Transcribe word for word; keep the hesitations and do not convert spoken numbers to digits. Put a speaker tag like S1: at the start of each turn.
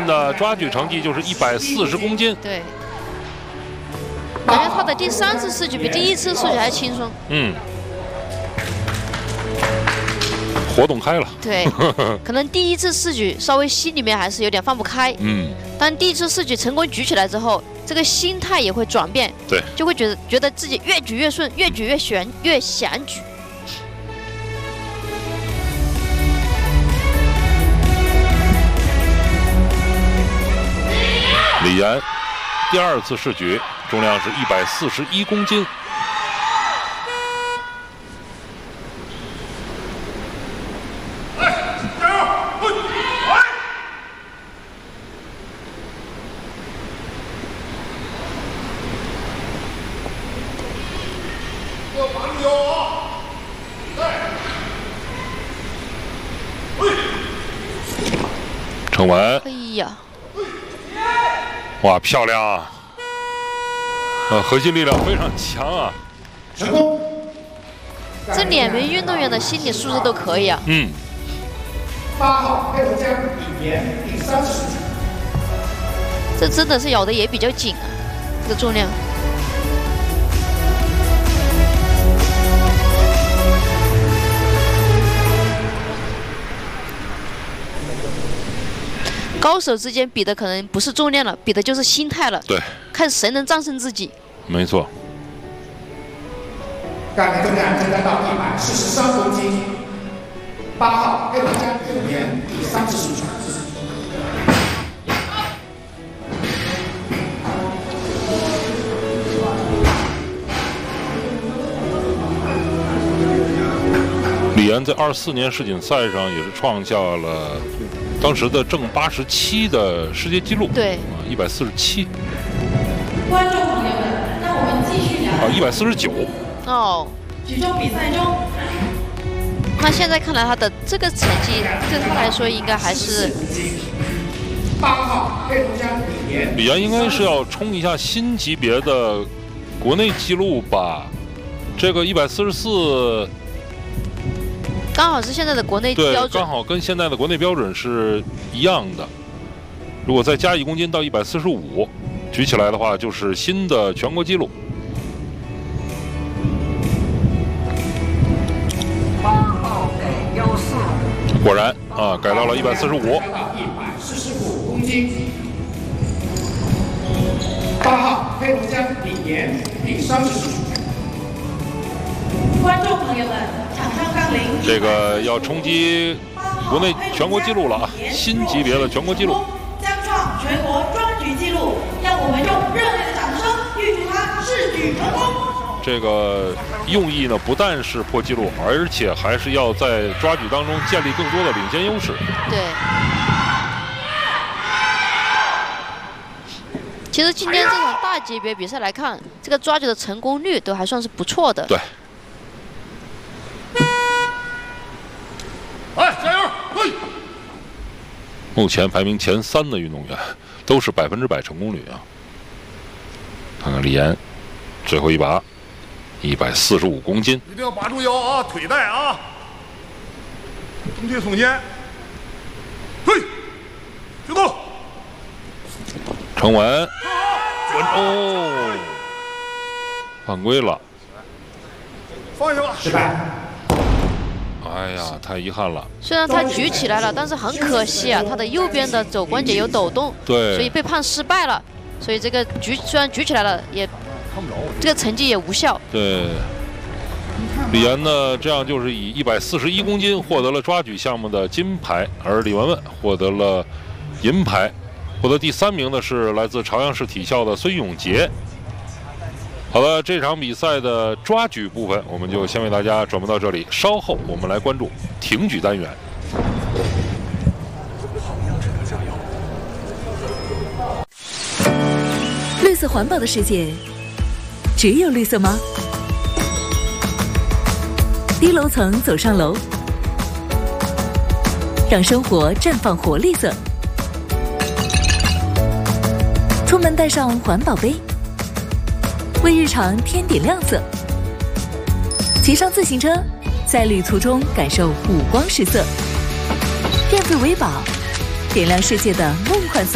S1: 的抓举成绩就是一百四十公斤。
S2: 对，感觉他的第三次试举比第一次试举还轻松。
S1: 嗯，活动开了。
S2: 对，可能第一次试举稍微心里面还是有点放不开。
S1: 嗯，
S2: 但第一次试举成功举起来之后，这个心态也会转变。
S1: 对，
S2: 就会觉得觉得自己越举越顺，越举越悬，越想举。
S1: 李岩第二次试举，重量是一百四十一公斤。撑稳。
S2: 哎呀！
S1: 哇，漂亮啊！呃，核心力量非常强啊。
S3: 成功。
S2: 这两名运动员的心理素质都可以啊。
S1: 嗯。
S3: 八号黑龙江李岩第三次试举。
S2: 这真的是咬的也比较紧啊，这个重量。高手之间比的可能不是重量了，比的就是心态了。
S1: 对，
S2: 看谁能战胜自己。
S1: 没错。
S3: 杠铃重量增加到一百四十三公斤。八号黑龙江李岩第三次试举。
S1: 李岩在二四年世锦赛上也是创下了当时的正八十七的世界纪录。
S2: 对，
S1: 啊，一百四十七。
S4: 观众朋友们，让我们继续聊。
S1: 啊，一百四十九。
S2: 哦。
S4: 举重比赛中，
S2: 那现在看来他的这个成绩对他来说应该还是。
S3: 八号黑龙江李岩。
S1: 李岩应该是要冲一下新级别的国内纪录吧？这个一百四十四。
S2: 刚好是现在的国内标准，
S1: 对，刚好跟现在的国内标准是一样的。如果再加一公斤到一百四十五，举起来的话，就是新的全国纪录。
S5: 八号改幺四，
S1: 果然啊，改到了一百四十五。
S3: 一百四十五公斤。八号黑龙江李岩第三次试举。
S4: 观众朋友们，场上杠铃。
S1: 这个要冲击国内全国纪录了啊，新级别的全国纪录，
S4: 将创全国抓举纪录，让我们用热烈的掌声预祝他试举成功。
S1: 这个用意呢，不但是破纪录，而且还是要在抓举当中建立更多的领先优势。
S2: 对。其实今天这场大级别比赛来看，这个抓举的成功率都还算是不错的。
S1: 对。
S6: 来，加油！嘿。
S1: 目前排名前三的运动员都是百分之百成功率啊。看看李岩，最后一把，一百四十五公斤。
S6: 一定要把住腰啊，腿带啊，中腿耸肩。嘿，举动。
S1: 撑稳。哦，犯规了。
S6: 放下吧。
S3: 失败。
S1: 哎呀，太遗憾了。
S2: 虽然他举起来了，但是很可惜啊，他的右边的肘关节有抖动，
S1: 对，
S2: 所以被判失败了。所以这个举虽然举起来了，也这个成绩也无效。
S1: 对，李岩呢，这样就是以一百四十一公斤获得了抓举项目的金牌，而李文文获得了银牌。获得第三名的是来自朝阳市体校的孙永杰。好了，这场比赛的抓举部分我们就先为大家转播到这里，稍后我们来关注挺举单元。
S7: 绿色环保的世界，只有绿色吗？低楼层走上楼，让生活绽放活力色。出门带上环保杯，为日常添点亮色。骑上自行车，在旅途中感受五光十色。电费维宝，点亮世界的梦幻色。